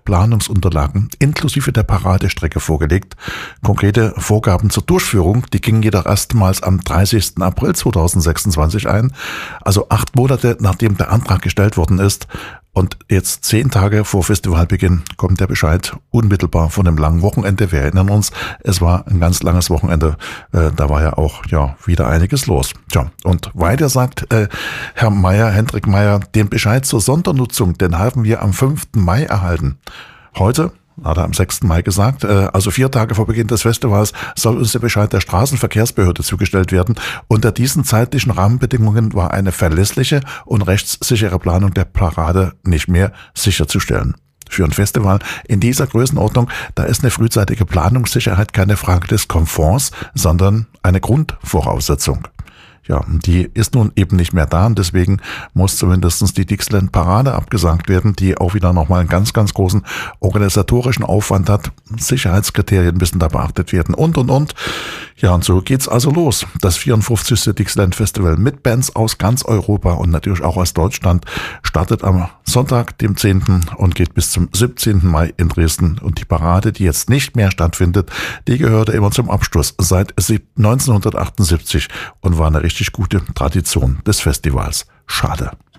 Planungsunterlagen inklusive der Paradestrecke vorgelegt. Konkrete Vorgaben zur Durchführung, die gingen jedoch erstmals am 30. April 2026 ein, also 8 Monate nachdem der Antrag gestellt worden ist. Und jetzt 10 Tage vor Festivalbeginn kommt der Bescheid unmittelbar von dem langen Wochenende. Wir erinnern uns, es war ein ganz langes Wochenende. Da war ja auch wieder einiges los. Tja, und weiter sagt Herr Meyer, Hendrik Meyer, den Bescheid zur Sondernutzung, den haben wir am 5. Mai erhalten. Heute, hat er am 6. Mai gesagt, also 4 Tage vor Beginn des Festivals soll uns der Bescheid der Straßenverkehrsbehörde zugestellt werden. Unter diesen zeitlichen Rahmenbedingungen war eine verlässliche und rechtssichere Planung der Parade nicht mehr sicherzustellen. Für ein Festival in dieser Größenordnung, da ist eine frühzeitige Planungssicherheit keine Frage des Komforts, sondern eine Grundvoraussetzung. Ja, die ist nun eben nicht mehr da und deswegen muss zumindest die Dixieland Parade abgesagt werden, die auch wieder nochmal einen ganz, ganz großen organisatorischen Aufwand hat. Sicherheitskriterien müssen da beachtet werden und. Ja, und so geht's also los. Das 54. Dixieland Festival mit Bands aus ganz Europa und natürlich auch aus Deutschland startet am Sonntag, dem 10. und geht bis zum 17. Mai in Dresden. Und die Parade, die jetzt nicht mehr stattfindet, die gehörte immer zum Abschluss seit 1978 und war eine richtig gute Tradition des Festivals. Schade.